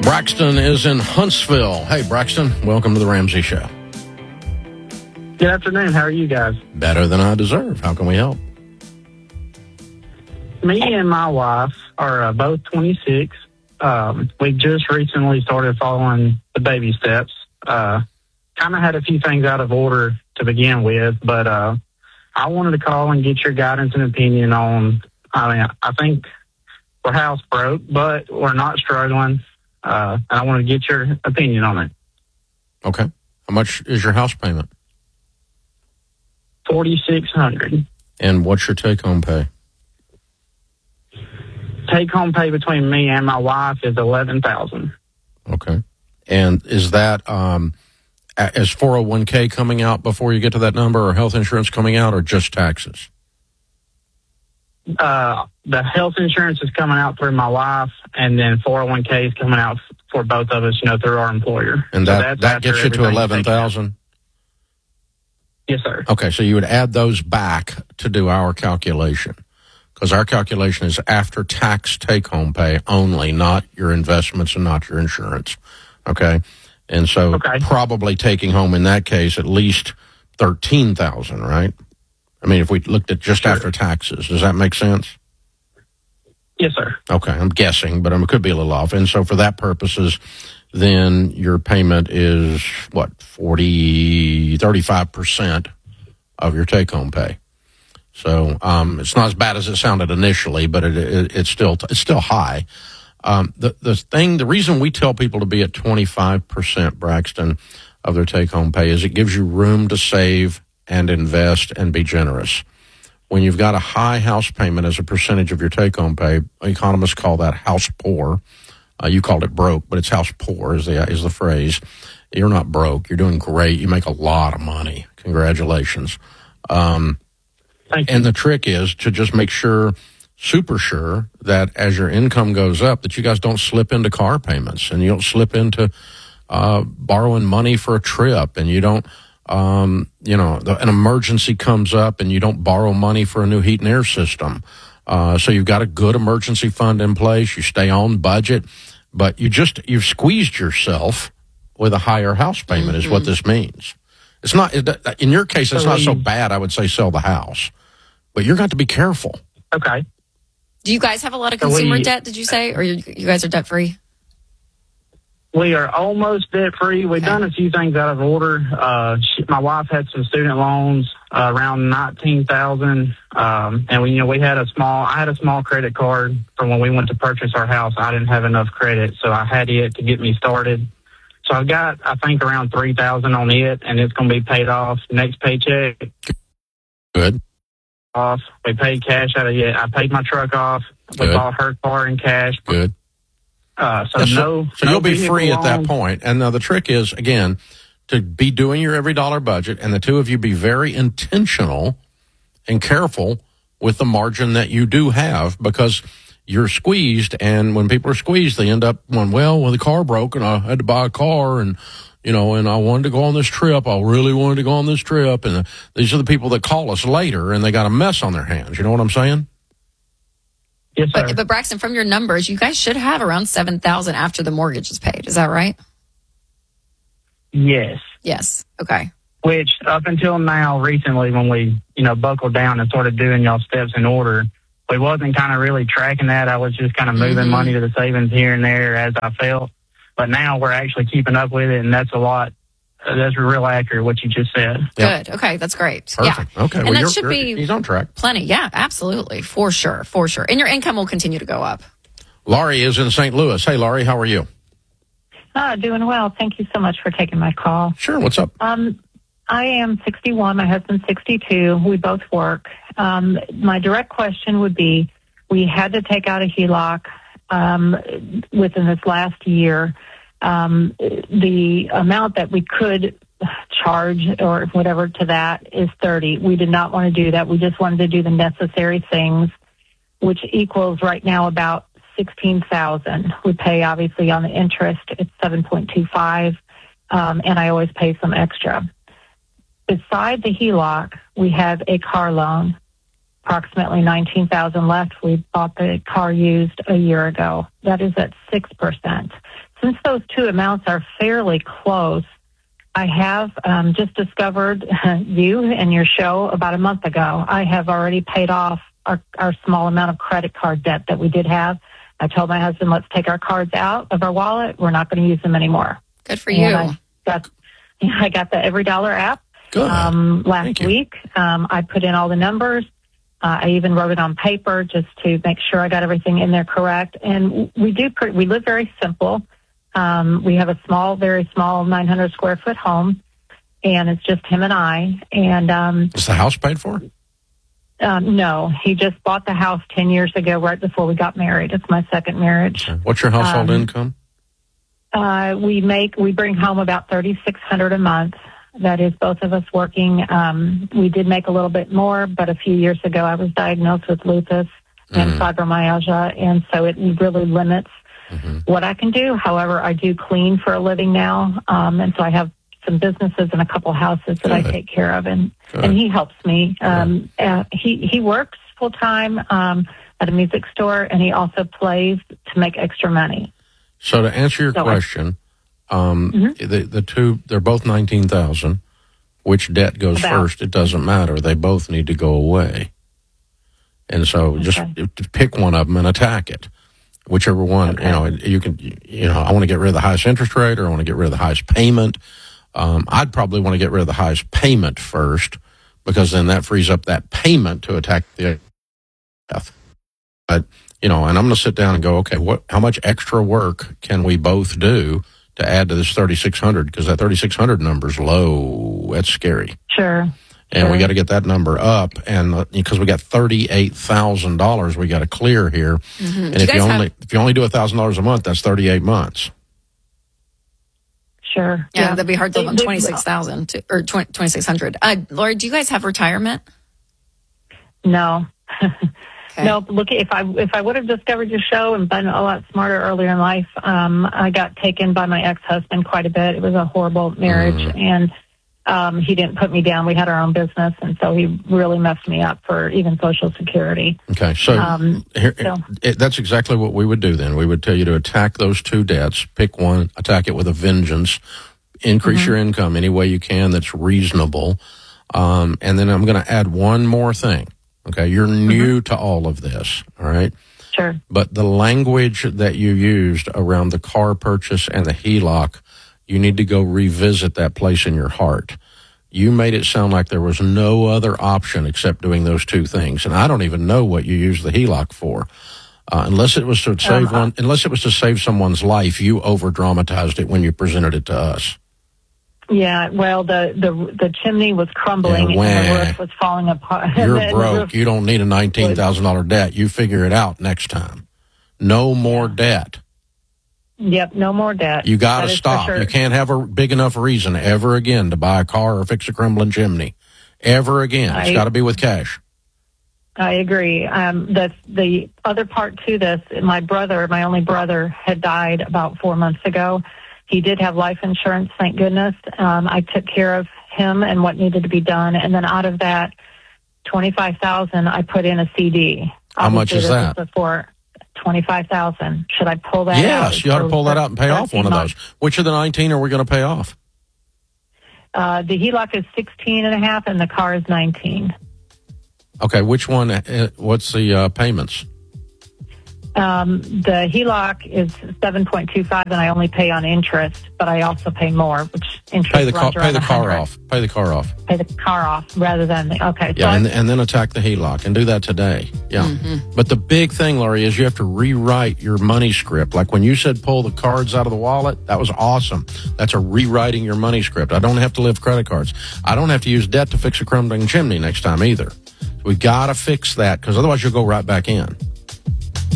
Braxton is in Huntsville. Hey, Braxton, welcome to the Ramsey Show. Good afternoon. How are you guys? Better than I deserve. How can we help? Me and my wife are both 26. We just recently started following the baby steps. Kind of had a few things out of order to begin with, but I wanted to call and get your guidance and opinion on, I think we're house broke, but we're not struggling. And I want to get your opinion on it. Okay. How much is your house payment? $4,600. And what's your take-home pay? Take-home pay between me and my wife is $11,000. Okay. And is that is 401k coming out before you get to that number, or health insurance coming out, or just taxes? The health insurance is coming out through my wife, and then 401k is coming out for both of us, through our employer. And that gets you to $11,000? Yes, sir. Okay, so you would add those back to do our calculation, because our calculation is after tax take-home pay only, not your investments and not your insurance. Okay? And so probably taking home in that case at least $13,000, right? I mean, if we looked at just after taxes, does that make sense? Yes, sir. Okay, I'm guessing, but it could be a little off. And so for that purposes, then your payment is, 35% of your take-home pay. So it's not as bad as it sounded initially, but it's still high. The reason we tell people to be at 25%, Braxton, of their take-home pay is it gives you room to save and invest and be generous. When you've got a high house payment as a percentage of your take-home pay, economists call that house poor. You called it broke, but it's house poor is the phrase. You're not broke. You're doing great. You make a lot of money. Congratulations. And the trick is to just make super sure that as your income goes up, that you guys don't slip into car payments and you don't slip into borrowing money for a trip, and you don't, an emergency comes up and you don't borrow money for a new heat and air system. So you've got a good emergency fund in place. You stay on budget, but you've squeezed yourself with a higher house payment is what this means. It's not, in your case, it's not so bad. I would say sell the house, but you're going to be careful. Okay. Do you guys have a lot of consumer debt, did you say? Or you guys are debt-free? We are almost debt-free. We've done a few things out of order. My wife had some student loans, around $19,000. And we had I had a small credit card from when we went to purchase our house. I didn't have enough credit, so I had it to get me started. So I've got, I think, around $3,000 on it, and it's going to be paid off next paycheck. Good. Off. We paid cash out of it. I paid my truck off. We bought her car in cash. Good. So you'll be free at that point. And now the trick is, again, to be doing your every dollar budget, and the two of you be very intentional and careful with the margin that you do have, because you're squeezed. And when people are squeezed, they end up going, well, the car broke and I had to buy a car, and and I wanted to go on this trip. I really wanted to go on this trip. And these are the people that call us later, and they got a mess on their hands. You know what I'm saying? Yes, sir. But Braxton, from your numbers, you guys should have around $7,000 after the mortgage is paid. Is that right? Yes. Yes. Okay. Which up until now, recently, when we, buckled down and started doing y'all steps in order, we wasn't kind of really tracking that. I was just kind of moving money to the savings here and there as I felt. But now we're actually keeping up with it, and that's a lot. That's real accurate what you just said. Yep. Good. Okay, that's great. Perfect. Yeah. Okay. And that should be he's on track. Plenty. Yeah, absolutely. For sure. And your income will continue to go up. Laurie is in St. Louis. Hey, Laurie, how are you? Doing well. Thank you so much for taking my call. Sure. What's up? I am 61. My husband's 62. We both work. My direct question would be, we had to take out a HELOC within this last year. The amount that we could charge or whatever to that is $30,000. We did not want to do that. We just wanted to do the necessary things, which equals right now about $16,000. We pay obviously on the interest. It's 7.25, and I always pay some extra. Beside the HELOC, we have a car loan, approximately $19,000 left. We bought the car used a year ago. That is at 6%. since those two amounts are fairly close, I have just discovered you and your show about a month ago. I have already paid off our small amount of credit card debt that we did have. I told my husband, let's take our cards out of our wallet. We're not going to use them anymore. Good for you. I got the EveryDollar app last week. I put in all the numbers. I even wrote it on paper just to make sure I got everything in there correct. And we live very simple. We have a very small 900 square foot home, and it's just him and I. And is the house paid for? No, he just bought the house 10 years ago, right before we got married. It's my second marriage. Okay. What's your household income? We bring home about $3,600 a month. That is both of us working. We did make a little bit more, but a few years ago I was diagnosed with lupus and fibromyalgia, and so it really limits what I can do. However, I do clean for a living now, and so I have some businesses and a couple houses that I take care of, and he helps me. He works full time at a music store, and he also plays to make extra money. So to answer your question, the two, they're both 19,000. Which debt goes first? It doesn't matter. They both need to go away. And so just pick one of them and attack it. Whichever one, you can, I want to get rid of the highest interest rate, or I want to get rid of the highest payment. I'd probably want to get rid of the highest payment first, because then that frees up that payment to attack the death. But, and I'm going to sit down and go, okay, how much extra work can we both do to add to this 3,600? Because that 3,600 number is low. That's scary. Sure. And we got to get that number up, and because we got $38,000 we got to clear here. And if you only do $1,000 a month, that's 38 months. Sure. Yeah, that'd be hard to live on 26,000 or 2,600. Lori, do you guys have retirement? No. No. Look, if I would have discovered your show and been a lot smarter earlier in life, I got taken by my ex-husband quite a bit. It was a horrible marriage, and he didn't put me down. We had our own business, and so he really messed me up for even Social Security. Okay, so that's exactly what we would do then. We would tell you to attack those two debts, pick one, attack it with a vengeance, increase your income any way you can that's reasonable, and then I'm going to add one more thing. Okay, you're new to all of this, all right? Sure. But the language that you used around the car purchase and the HELOC, you need to go revisit that place in your heart. You made it sound like there was no other option except doing those two things, and I don't even know what you used the HELOC for. Unless it was to save someone's life, you over dramatized it when you presented it to us. Yeah, well, the chimney was crumbling and the roof was falling apart. You're broke. You don't need a $19,000 debt. You figure it out next time. No more debt. Yep, no more debt. You got to stop. Sure. You can't have a big enough reason ever again to buy a car or fix a crumbling chimney. Ever again. It's got to be with cash. I agree. The other part to this, my only brother, had died about 4 months ago. He did have life insurance, thank goodness. I took care of him and what needed to be done. And then out of that, $25,000 I put in a CD. How much is that? Before $25,000. Should I pull that out? Yes, you ought to pull that out and pay off one of those. Which of the 19 are we going to pay off? The HELOC is 16.5 and the car is 19. Okay, which one? What's the payments? The HELOC is 7.25, and I only pay on interest, but I also pay more, which interest pay the runs car around off. Pay the car off. Pay the car off rather than okay. Yeah, and then attack the HELOC and do that today. Yeah, but the big thing, Laurie, is you have to rewrite your money script. Like when you said pull the cards out of the wallet, that was awesome. That's a rewriting your money script. I don't have to live credit cards. I don't have to use debt to fix a crumbling chimney next time either. We got to fix that because otherwise you'll go right back in.